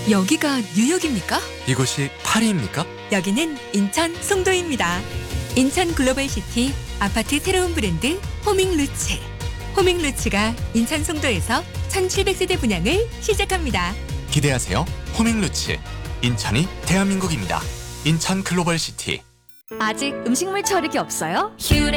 여기가 뉴욕입니까? 이곳이 파리입니까? 여기는 인천 송도입니다. 인천 글로벌시티 아파트 새로운 브랜드 호밍루츠. 호밍루츠가 인천 송도에서 1700세대 분양을 시작합니다. 기대하세요. 호밍루츠. 인천이 대한민국입니다. 인천 글로벌시티. 아직 음식물 처리기 없어요? 퓨레